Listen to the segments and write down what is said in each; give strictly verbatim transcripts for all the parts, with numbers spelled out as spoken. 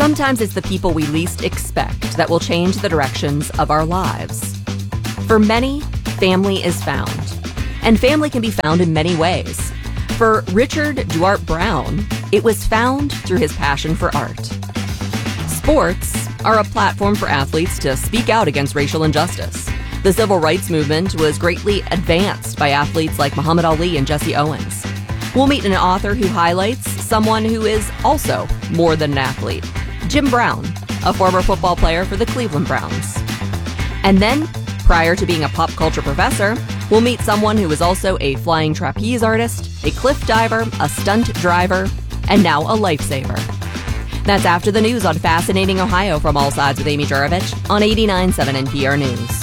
Sometimes it's the people we least expect that will change the directions of our lives. For many, family is found. And family can be found in many ways. For Richard Duarte Brown, it was found through his passion for art. Sports are a platform for athletes to speak out against racial injustice. The civil rights movement was greatly advanced by athletes like Muhammad Ali and Jesse Owens. We'll meet an author who highlights someone who is also more than an athlete, Jim Brown, a former football player for the Cleveland Browns. And then, prior to being a pop culture professor, we'll meet someone who is also a flying trapeze artist, a cliff diver, a stunt driver, and now a lifesaver. That's after the news on Fascinating Ohio from All Sides with Amy Jurovich on eighty-nine point seven N P R News.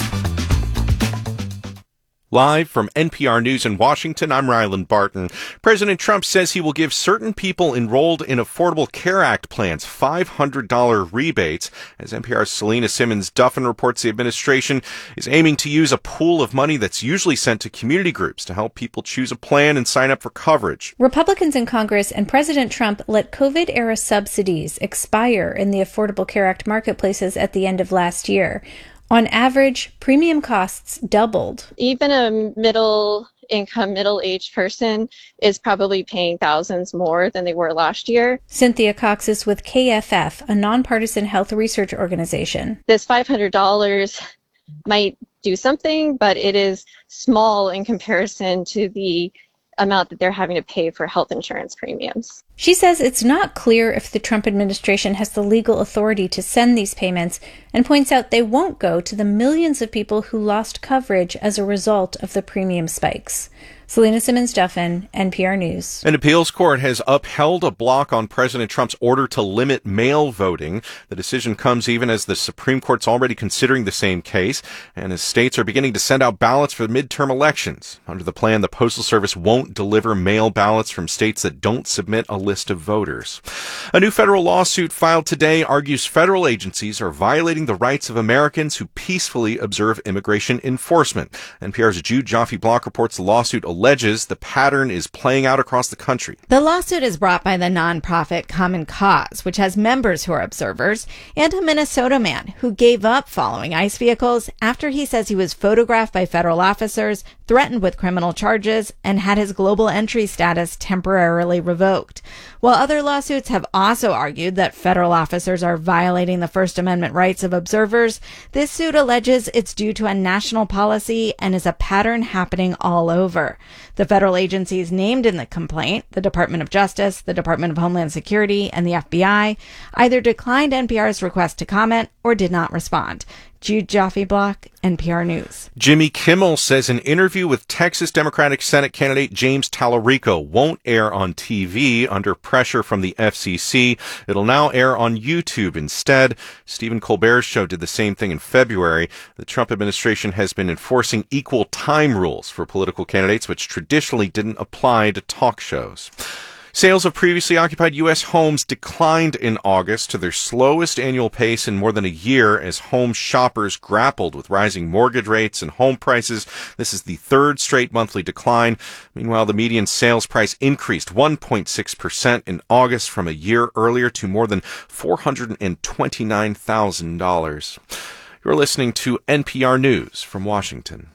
Live from N P R News in Washington, I'm Ryland Barton. President Trump says he will give certain people enrolled in Affordable Care Act plans five hundred dollars rebates. As N P R's Selena Simmons-Duffin reports, the administration is aiming to use a pool of money that's usually sent to community groups to help people choose a plan and sign up for coverage. Republicans in Congress and President Trump let COVID-era subsidies expire in the Affordable Care Act marketplaces at the end of last year. On average, premium costs doubled. Even a middle-income, middle-aged person is probably paying thousands more than they were last year. Cynthia Cox is with K F F, a nonpartisan health research organization. This five hundred dollars might do something, but it is small in comparison to the amount that they're having to pay for health insurance premiums. She says it's not clear if the Trump administration has the legal authority to send these payments, and points out they won't go to the millions of people who lost coverage as a result of the premium spikes. Selena Simmons-Duffin, N P R News. An appeals court has upheld a block on President Trump's order to limit mail voting. The decision comes even as the Supreme Court's already considering the same case, and as states are beginning to send out ballots for the midterm elections. Under the plan, the Postal Service won't deliver mail ballots from states that don't submit a list of voters. A new federal lawsuit filed today argues federal agencies are violating the rights of Americans who peacefully observe immigration enforcement. N P R's Jude Joffe-Block reports the lawsuit alleges the pattern is playing out across the country. The lawsuit is brought by the nonprofit Common Cause, which has members who are observers, and a Minnesota man who gave up following ICE vehicles after he says he was photographed by federal officers, threatened with criminal charges, and had his global entry status temporarily revoked. While other lawsuits have also argued that federal officers are violating the First Amendment rights of observers, this suit alleges it's due to a national policy and is a pattern happening all over. The federal agencies named in the complaint, the Department of Justice, the Department of Homeland Security, and the F B I, either declined N P R's request to comment or did not respond. Jude Joffe-Block, N P R News. Jimmy Kimmel says an interview with Texas Democratic Senate candidate James Tallarico won't air on T V under pressure from the F C C. It'll now air on YouTube instead. Stephen Colbert's show did the same thing in February. The Trump administration has been enforcing equal time rules for political candidates, which traditionally didn't apply to talk shows. Sales of previously occupied U S homes declined in August to their slowest annual pace in more than a year as home shoppers grappled with rising mortgage rates and home prices. This is the third straight monthly decline. Meanwhile, the median sales price increased one point six percent in August from a year earlier to more than four hundred twenty-nine thousand dollars. You're listening to N P R News from Washington.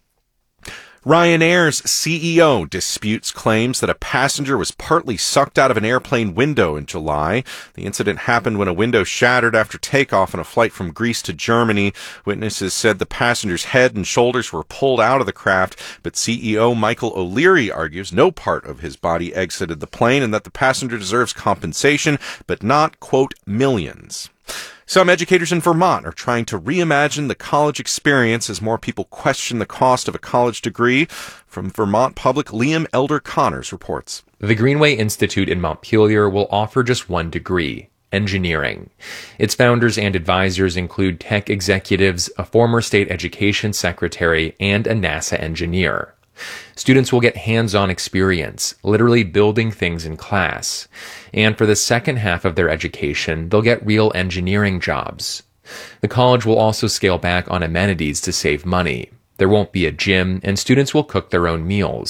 Ryanair's C E O disputes claims that a passenger was partly sucked out of an airplane window in July. The incident happened when a window shattered after takeoff on a flight from Greece to Germany. Witnesses said the passenger's head and shoulders were pulled out of the craft, but C E O Michael O'Leary argues no part of his body exited the plane and that the passenger deserves compensation, but not, quote, millions. Some educators in Vermont are trying to reimagine the college experience as more people question the cost of a college degree. From Vermont Public, Liam Elder Connors reports. The Greenway Institute in Montpelier will offer just one degree, engineering. Its founders and advisors include tech executives, a former state education secretary, and a NASA engineer. Students will get hands-on experience, literally building things in class. And for the second half of their education, they'll get real engineering jobs. The college will also scale back on amenities to save money. There won't be a gym, and students will cook their own meals.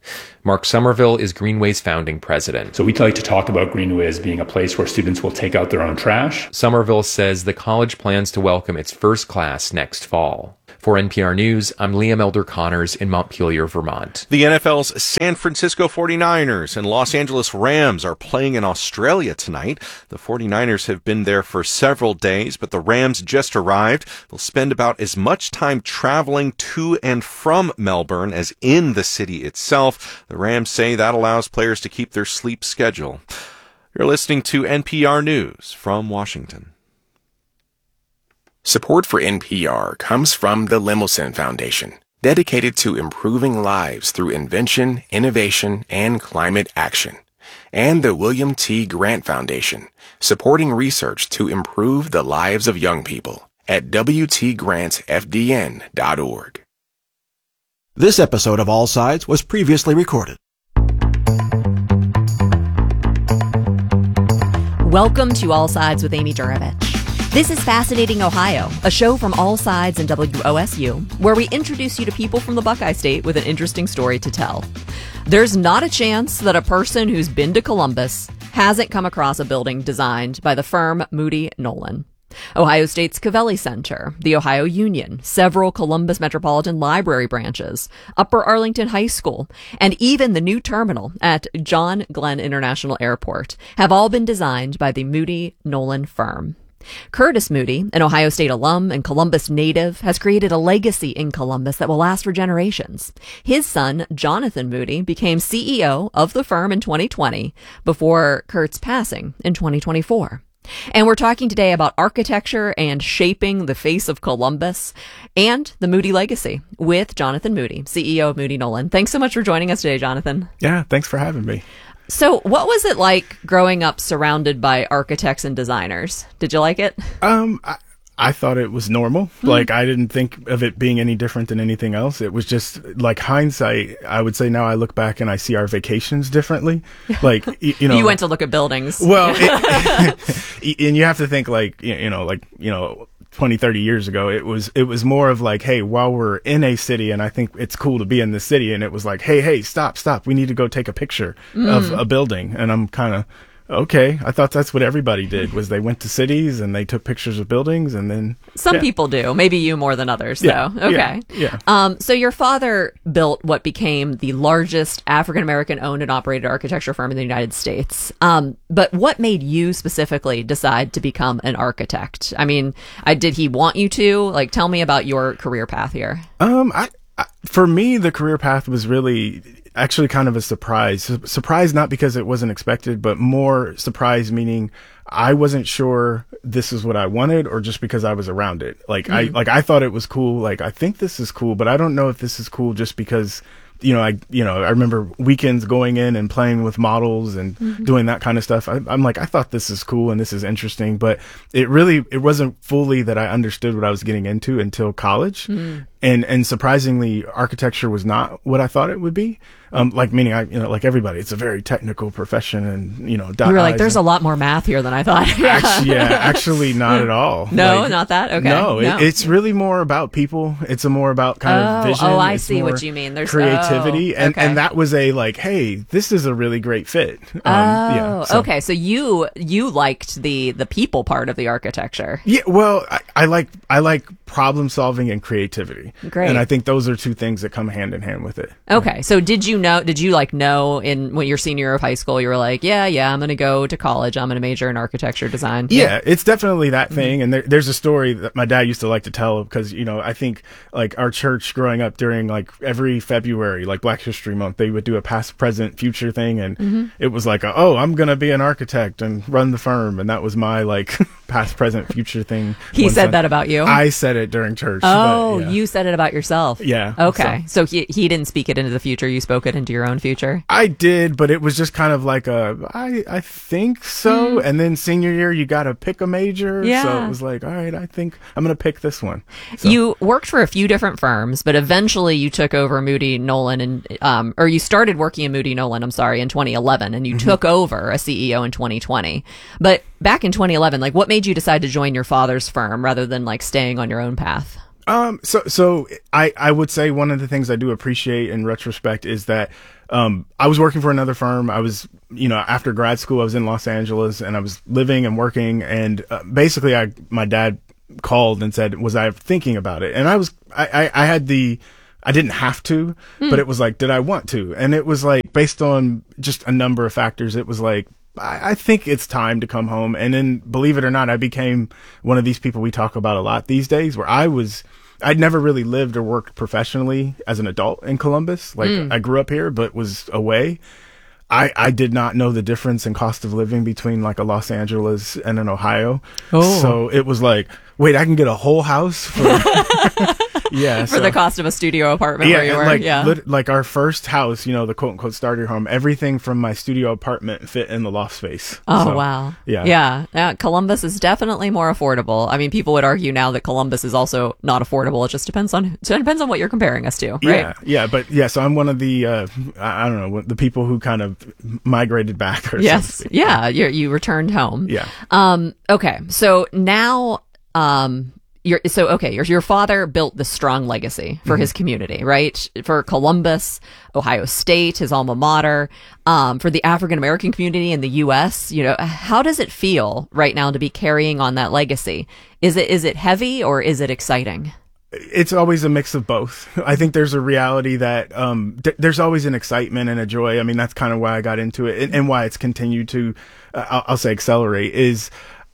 Mark Somerville is Greenway's founding president. So we like to talk about Greenway as being a place where students will take out their own trash. Somerville says the college plans to welcome its first class next fall. For N P R News, I'm Liam Elder Connors in Montpelier, Vermont. The N F L's San Francisco forty-niners and Los Angeles Rams are playing in Australia tonight. The forty-niners have been there for several days, but the Rams just arrived. They'll spend about as much time traveling to and from Melbourne as in the city itself. The Rams say that allows players to keep their sleep schedule. You're listening to N P R News from Washington. Support for N P R comes from the Lemelson Foundation, dedicated to improving lives through invention, innovation, and climate action. And the William T. Grant Foundation, supporting research to improve the lives of young people at w t grants f d n dot org. This episode of All Sides was previously recorded. Welcome to All Sides with Amy Juravich. This is Fascinating Ohio, a show from All Sides and W O S U, where we introduce you to people from the Buckeye State with an interesting story to tell. There's not a chance that a person who's been to Columbus hasn't come across a building designed by the firm Moody Nolan. Ohio State's Covelli Center, the Ohio Union, several Columbus Metropolitan Library branches, Upper Arlington High School, and even the new terminal at John Glenn International Airport have all been designed by the Moody Nolan firm. Curtis Moody, an Ohio State alum and Columbus native, has created a legacy in Columbus that will last for generations. His son, Jonathan Moody, became C E O of the firm in twenty twenty before Kurt's passing in twenty twenty-four. And we're talking today about architecture and shaping the face of Columbus and the Moody legacy with Jonathan Moody, C E O of Moody Nolan. Thanks so much for joining us today, Jonathan. Yeah, thanks for having me. So what was it like growing up surrounded by architects and designers? Did you like it? Um, I, I thought it was normal. Hmm. Like, I didn't think of it being any different than anything else. It was just like hindsight. I would say now I look back and I see our vacations differently. Like, you, you know, you went to look at buildings. Well, it, and you have to think like, you know, like, you know, twenty, thirty years ago, it was, it was more of like, hey, while we're in a city and I think it's cool to be in the city. And it was like, hey, hey, stop, stop. We need to go take a picture mm. of a building. And I'm kind of, okay. I thought that's what everybody did was they went to cities and they took pictures of buildings and then. Some yeah. people do, maybe you more than others. Yeah. So, okay. Yeah. yeah. Um, so your father built what became the largest African-American owned and operated architecture firm in the United States. Um, but what made you specifically decide to become an architect? I mean, I, did he want you to? Like, tell me about your career path here. Um, I, I for me, the career path was really actually kind of a surprise. Surprise not because it wasn't expected, but more surprise meaning I wasn't sure this is what I wanted or just because I was around it. Like mm-hmm. I like I thought it was cool. Like I think this is cool, but I don't know if this is cool just because you know, I, you know, I remember weekends going in and playing with models and mm-hmm. doing that kind of stuff. I, I'm like, I thought this is cool and this is interesting, but it really, it wasn't fully that I understood what I was getting into until college. Mm-hmm. And, and surprisingly, architecture was not what I thought it would be. Um, like meaning I, you know, like everybody, it's a very technical profession and, you know, you were like, there's and, a lot more math here than I thought. yeah. Actually, yeah, actually not at all. No, like, not that. Okay. No, no. It, it's really more about people. It's a more about kind oh, of vision. Oh, I it's see what you mean. There's creativity. Oh, and, okay. and that was a like, hey, this is a really great fit. Um, oh, yeah, so. okay. So you, you liked the, the people part of the architecture. Yeah. Well, I, I like, I like problem solving and creativity. Great. And I think those are two things that come hand in hand with it. Okay. So did you know, did you like know in when you're senior year of high school, you were like, yeah, yeah, I'm going to go to college. I'm going to major in architecture design. Yeah. yeah it's definitely that thing. Mm-hmm. And there, there's a story that my dad used to like to tell because, you know, I think like our church growing up during like every February, like Black History Month, they would do a past, present, future thing. And mm-hmm. it was like, a, oh, I'm going to be an architect and run the firm. And that was my like past, present, future thing. He said time. that about you? I said it during church. Oh, but, yeah. you said it about yourself. Yeah. Okay. So, so he, he didn't speak it into the future. You spoke it into your own future. I did, but it was just kind of like a, I, I think so. Mm. And then senior year, you got to pick a major. Yeah. So it was like, all right, I think I'm going to pick this one. So. You worked for a few different firms, but eventually you took over Moody Nolan and, um, or you started working in Moody Nolan, I'm sorry, in twenty eleven, and you mm-hmm. took over as C E O in twenty twenty. But back in twenty eleven, like what made you decide to join your father's firm rather than like staying on your own path? Um, so, so I, I would say one of the things I do appreciate in retrospect is that um, I was working for another firm. I was, you know, after grad school, I was in Los Angeles and I was living and working. And uh, basically, I my dad called and said, was I thinking about it? And I was, I, I, I had the, I didn't have to, mm. but it was like, did I want to? And it was like, based on just a number of factors, it was like, I, I think it's time to come home. And then, believe it or not, I became one of these people we talk about a lot these days, where I was, I'd never really lived or worked professionally as an adult in Columbus. Like, mm. I grew up here, but was away. I, I did not know the difference in cost of living between like a Los Angeles and an Ohio. Oh. So it was like, wait, I can get a whole house for, yeah, for so, the cost of a studio apartment yeah, where you were. Like, yeah. lit, like our first house, you know, the quote unquote starter home, everything from my studio apartment fit in the loft space. Oh, so, wow. Yeah. yeah. Yeah. Columbus is definitely more affordable. I mean, people would argue now that Columbus is also not affordable. It just depends on, it depends on what you're comparing us to, right? Yeah. Yeah. But yeah, so I'm one of the, uh, I don't know, the people who kind of migrated back. Or yes. Yeah. You you returned home. Yeah. Um, okay. So now, um, Your, so, okay, your, your father built this strong legacy for mm-hmm. his community, right? For Columbus, Ohio State, his alma mater, um, for the African-American community in the U S. You know, how does it feel right now to be carrying on that legacy? Is it, is it heavy or is it exciting? It's always a mix of both. I think there's a reality that, um, th- there's always an excitement and a joy. I mean, that's kind of why I got into it and, and why it's continued to, uh, I'll, I'll say accelerate is,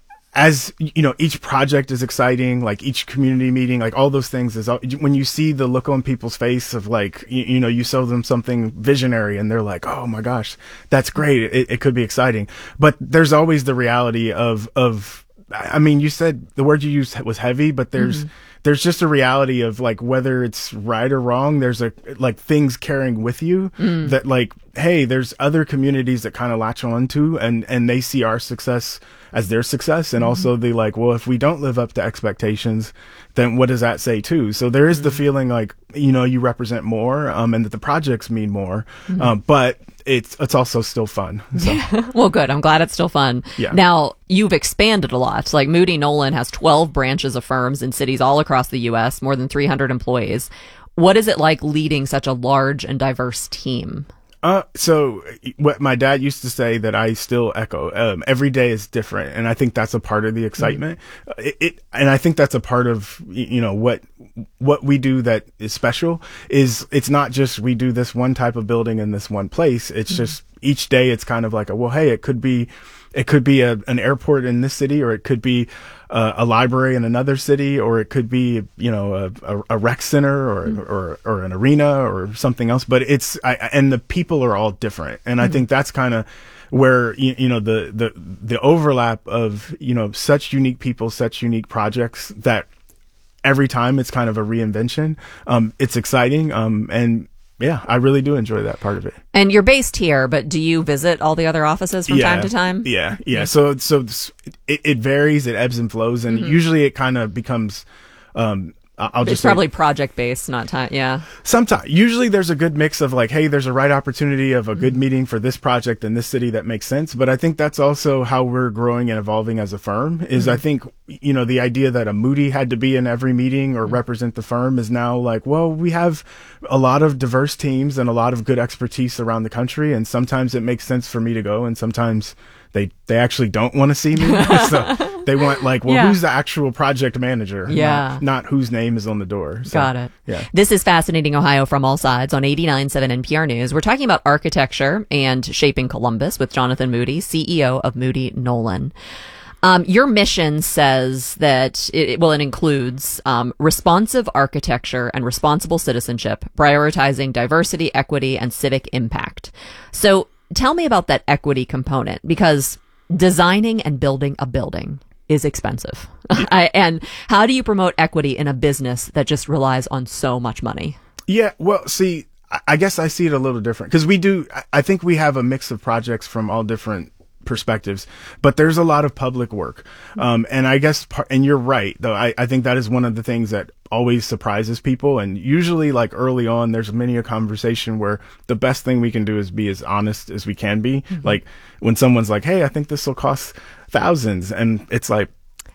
as you know, each project is exciting, like each community meeting, like all those things is when you see the look on people's face of like, you, you know, you show them something visionary and they're like, oh my gosh, that's great. It, it could be exciting. But there's always the reality of, of, I mean, you said the word you used was heavy, but there's, mm-hmm. there's just a reality of like, whether it's right or wrong, there's a, like things carrying with you mm. that like, hey, there's other communities that kind of latch on to and, and they see our success as their success. And mm-hmm. also they like, well, if we don't live up to expectations, then what does that say too? So there is mm-hmm. the feeling like, you know, you represent more, um, and that the projects mean more. Mm-hmm. Um, but it's, it's also still fun. So. Well, good. I'm glad it's still fun. Yeah. Now you've expanded a lot. Like Moody Nolan has twelve branches of firms in cities all across the U S, more than three hundred employees. What is it like leading such a large and diverse team? Uh, so what my dad used to say that I still echo, um, every day is different. And I think that's a part of the excitement. Mm-hmm. It, it, and I think that's a part of, you know, what, what we do that is special is it's not just we do this one type of building in this one place. It's mm-hmm. just each day it's kind of like, a, well, hey, it could be, it could be a, an airport in this city, or it could be uh, a library in another city, or it could be, you know, a, a, a rec center or, mm-hmm. or, or an arena or something else. But it's, I, and the people are all different. And mm-hmm. I think that's kind of where, you, you know, the, the, the overlap of, you know, such unique people, such unique projects that every time it's kind of a reinvention. Um, it's exciting. Um, and, yeah, I really do enjoy that part of it. And you're based here, but do you visit all the other offices from yeah, time to time? Yeah, yeah. So, so it, it varies, it ebbs and flows, and mm-hmm. usually it kind of becomes. Um, I'll just it's probably project based, not time. Yeah. Sometimes, usually there's a good mix of like, hey, there's a right opportunity of a good meeting for this project in this city that makes sense. But I think that's also how we're growing and evolving as a firm. Is mm-hmm. I think you know the idea that a Moody had to be in every meeting or mm-hmm. represent the firm is now like, well, we have a lot of diverse teams and a lot of good expertise around the country, and sometimes it makes sense for me to go, and sometimes they they actually don't want to see me. So they want like, well, yeah. who's the actual project manager? Yeah. Not, not whose name is on the door. So, Got it. Yeah. This is Fascinating Ohio from All Sides on eighty-nine point seven N P R News. We're talking about architecture and shaping Columbus with Jonathan Moody, C E O of Moody Nolan. Um, your mission says that it, well, it includes um, responsive architecture and responsible citizenship, prioritizing diversity, equity, and civic impact. So tell me about that equity component, because designing and building a building is expensive. I, and how do you promote equity in a business that just relies on so much money? Yeah, well, see, I guess I see it a little different because we do, I think we have a mix of projects from all different perspectives, but there's a lot of public work. Um, and I guess, par- and you're right, though, I, I think that is one of the things that always surprises people. And usually like early on, there's many a conversation where the best thing we can do is be as honest as we can be. Mm-hmm. Like when someone's like, hey, I think this will cost thousands. And it's like,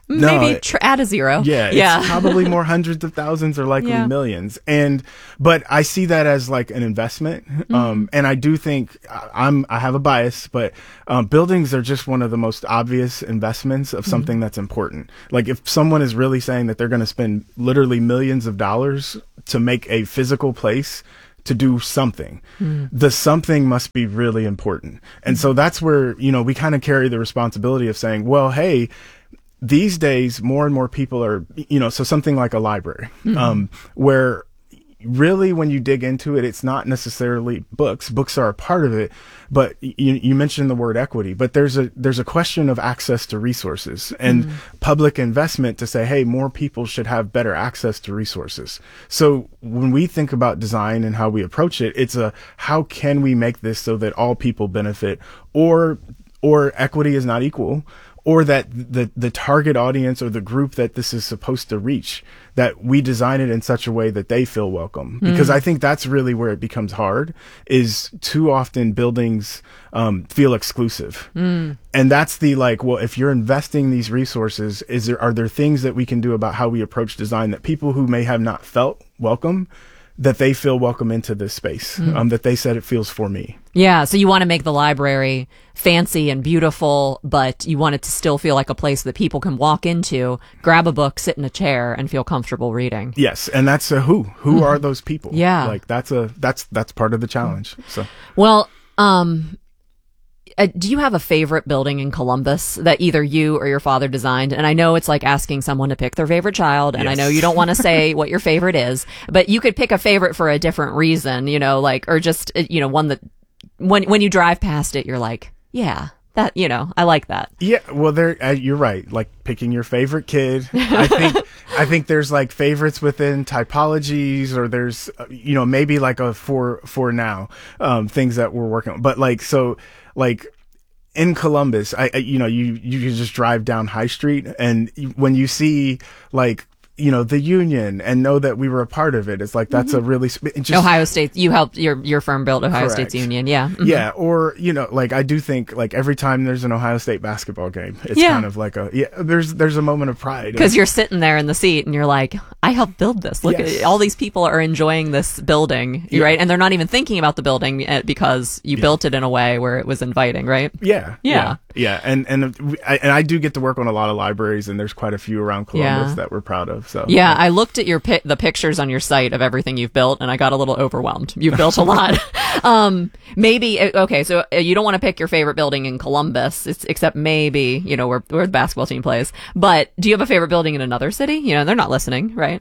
maybe No, tr- add a zero. Yeah, yeah. It's probably more hundreds of thousands or likely Yeah. millions. And but I see that as like an investment. Mm-hmm. Um, and I do think I'm I have a bias, but um, buildings are just one of the most obvious investments of something mm-hmm. that's important. Like if someone is really saying that they're going to spend literally millions of dollars to make a physical place to do something, mm. the something must be really important. And mm. so that's where, you know, we kind of carry the responsibility of saying, well, hey, these days, more and more people are, you know, so something like a library, mm-hmm. um, where really when you dig into it, it's not necessarily books. Books are a part of it, but you, you mentioned the word equity, but there's a, there's a question of access to resources and mm-hmm. public investment to say, hey, more people should have better access to resources. So when we think about design and how we approach it, it's a, how can we make this so that all people benefit, or, or equity is not equal, or that the, the target audience or the group that this is supposed to reach, that we design it in such a way that they feel welcome. Mm. Because I think that's really where it becomes hard, is too often buildings um, feel exclusive. Mm. And that's the like, well, if you're investing these resources, is there, are there things that we can do about how we approach design that people who may have not felt welcome, that they feel welcome into this space, mm. um, that they said it feels for me. Yeah, so you want to make the library fancy and beautiful, but you want it to still feel like a place that people can walk into, grab a book, sit in a chair, and feel comfortable reading. Yes, and that's a who. Who mm. are those people? Yeah, like that's a that's that's part of the challenge. So well, um. Uh, do you have a favorite building in Columbus that either you or your father designed? And I know it's like asking someone to pick their favorite child, and yes. I know you don't want to say what your favorite is, but you could pick a favorite for a different reason, you know, like, or just, you know, one that when when you drive past it, you're like, yeah, that, you know, I like that. Yeah, well, there, uh, you're right. Like picking your favorite kid. I think I think there's like favorites within typologies, or there's, uh, you know, maybe like a for for now um, things that we're working on. But like so. Like in Columbus, I, I you know, you, you can just drive down High Street, and when you see like, you know, the Union and know that we were a part of it, it's like, that's mm-hmm. a really just, Ohio State. You helped your your firm build Ohio correct. State's Union. Yeah. Mm-hmm. Yeah. Or, you know, like I do think like every time there's an Ohio State basketball game, it's yeah. kind of like a, yeah, there's, there's a moment of pride. Because you're sitting there in the seat and you're like, I helped build this. Look yes. at all these people are enjoying this building, yeah. right? And they're not even thinking about the building because you yeah. built it in a way where it was inviting, right? Yeah. Yeah. Yeah. yeah. And, and, I, and I do get to work on a lot of libraries, and there's quite a few around Columbus yeah. that we're proud of. So yeah, I looked at your pi- the pictures on your site of everything you've built, and I got a little overwhelmed. You've built a lot. um, maybe okay, so you don't want to pick your favorite building in Columbus, it's, except maybe you know where where the basketball team plays. But do you have a favorite building in another city? You know, they're not listening, right?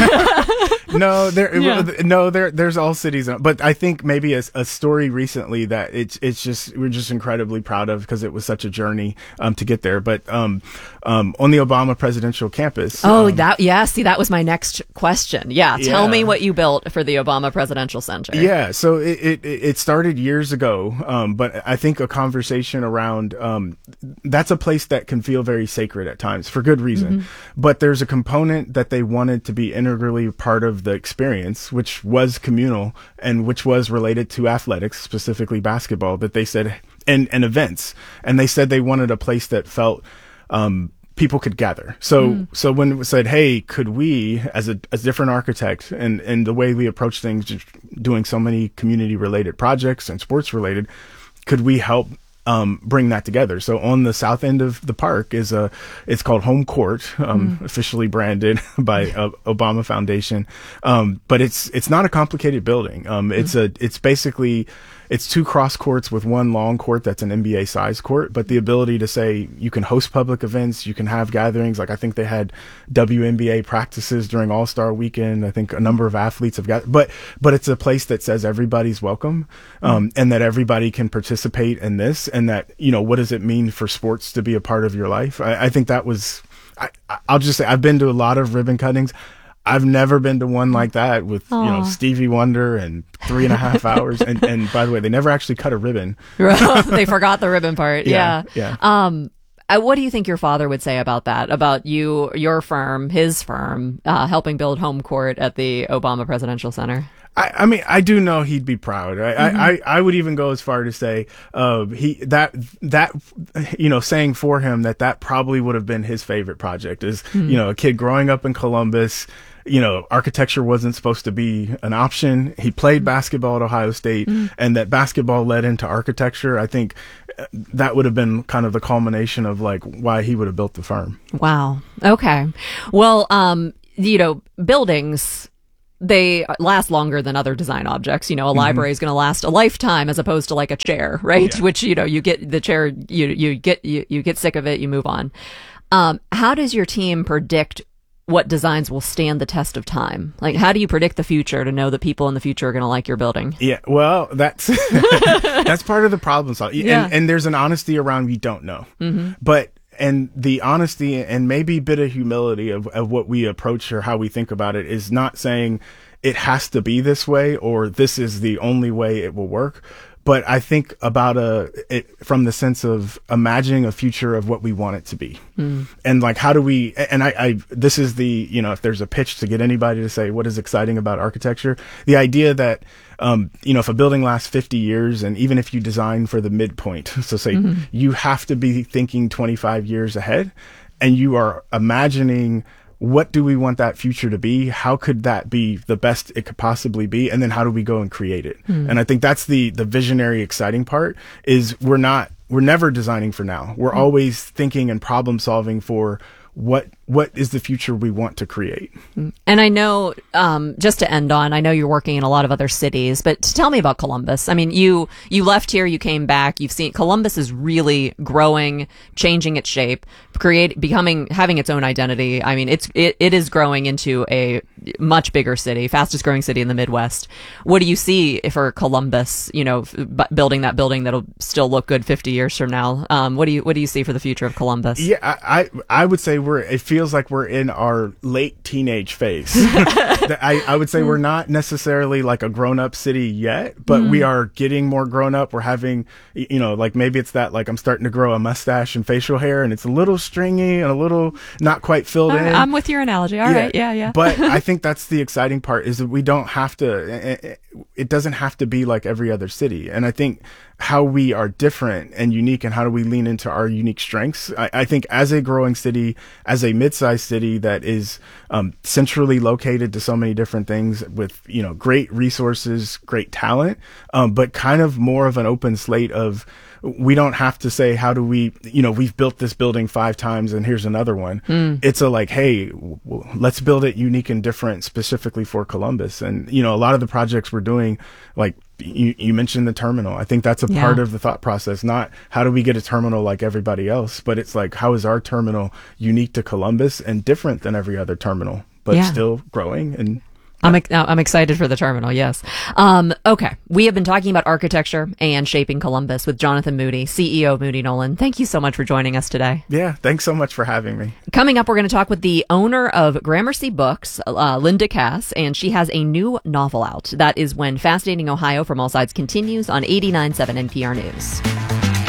no, there yeah. no there there's all cities, but I think maybe a, a story recently that it's it's just we're just incredibly proud of, because it was such a journey um, to get there. But um, um, on the Obama presidential campus. Oh, um, that yeah. See, that was my next question. Yeah, tell yeah. me what you built for the Obama Presidential Center. Yeah, so it it, it started years ago, um, but I think a conversation around um, that's a place that can feel very sacred at times for good reason. Mm-hmm. But there's a component that they wanted to be integrally part of the experience, which was communal and which was related to athletics, specifically basketball, that they said, and, and events. And they said they wanted a place that felt um, people could gather. So, mm. so when it was said, hey, could we, as a, as different architect, and, and the way we approach things, just doing so many community related projects and sports related, could we help um, bring that together? So on the south end of the park is a, it's called Home Court, um, mm. officially branded by uh, Obama Foundation. Um, but it's, it's not a complicated building. Um, mm. it's a, it's basically, it's two cross courts with one long court that's an N B A size court, but the ability to say you can host public events, you can have gatherings. Like I think they had W N B A practices during All-Star Weekend. I think a number of athletes have got, but, but it's a place that says everybody's welcome, um, mm. and that everybody can participate in this, and that, you know, what does it mean for sports to be a part of your life? I, I think that was, I, I'll just say I've been to a lot of ribbon cuttings. I've never been to one like that with, Aww. you know, Stevie Wonder and three and a half hours. And, and by the way, they never actually cut a ribbon. They forgot the ribbon part. Yeah. Yeah. yeah. Um, uh, what do you think your father would say about that? About you, your firm, his firm, uh, helping build Home Court at the Obama Presidential Center? I, I mean, I do know he'd be proud. I, mm-hmm. I, I, I would even go as far to say, uh, he, that, that, you know, saying for him that that probably would have been his favorite project is, mm-hmm. you know, a kid growing up in Columbus, you know, architecture wasn't supposed to be an option. He played mm-hmm. basketball at Ohio State mm-hmm. and that basketball led into architecture. I think that would have been kind of the culmination of like why he would have built the firm. Wow. Okay. Well, um, you know, buildings, they last longer than other design objects. You know, a mm-hmm. library is going to last a lifetime as opposed to like a chair, right? Yeah. Which, you know, you get the chair, you you get you, you get sick of it, you move on. Um, how does your team predict what designs will stand the test of time? Like, how do you predict the future to know that people in the future are going to like your building? Yeah, well, that's that's part of the problem. So, yeah. and, and there's an honesty around we don't know, mm-hmm. but. And the honesty and maybe bit of humility of, of what we approach or how we think about it is not saying it has to be this way or this is the only way it will work. But I think about a, it from the sense of imagining a future of what we want it to be. Mm. And like, how do we, and I, I, this is the, you know, if there's a pitch to get anybody to say what is exciting about architecture, the idea that, um, you know, if a building lasts fifty years and even if you design for the midpoint, so say mm-hmm. you have to be thinking twenty-five years ahead and you are imagining what do we want that future to be? How could that be the best it could possibly be? And then how do we go and create it? Mm. And I think that's the, the visionary, exciting part is we're not, we're never designing for now. We're mm. always thinking and problem solving for what, what is the future we want to create. And I know, um, just to end on, I know you're working in a lot of other cities, but tell me about Columbus. I mean, you, you left here, you came back, you've seen Columbus is really growing, changing its shape, create, becoming, having its own identity. I mean, it's, it, it is growing into a much bigger city, fastest growing city in the Midwest. What do you see for Columbus, you know, building that building that'll still look good fifty years from now? Um, what do you, what do you see for the future of Columbus? Yeah, I, I would say we're, it feels like we're in our late teenage phase. I, I would say we're not necessarily like a grown-up city yet, but mm. we are getting more grown-up. We're having, you know, like maybe it's that like I'm starting to grow a mustache and facial hair and it's a little stringy and a little not quite filled uh, in. I'm with your analogy. All yeah. right. Yeah, yeah. But I think that's the exciting part is that we don't have to, it doesn't have to be like every other city. And I think how we are different and unique and how do we lean into our unique strengths. I, I think as a growing city, as a mid-sized city that is um, centrally located to so many different things with, you know, great resources, great talent, um, but kind of more of an open slate of we don't have to say, how do we, you know, we've built this building five times and here's another one. Mm. It's a like, hey, w- let's build it unique and different specifically for Columbus. And, you know, a lot of the projects we're doing, like you, you mentioned the terminal. I think that's a yeah. part of the thought process, not how do we get a terminal like everybody else, but it's like, how is our terminal unique to Columbus and different than every other terminal, but yeah. still growing and I'm I'm excited for the terminal, yes. Um, okay, we have been talking about architecture and shaping Columbus with Jonathan Moody, C E O of Moody Nolan. Thank you so much for joining us today. Yeah, thanks so much for having me. Coming up, we're going to talk with the owner of Gramercy Books, uh, Linda Cass, and she has a new novel out. That is When Fascinating Ohio from All Sides continues on eighty-nine point seven N P R News.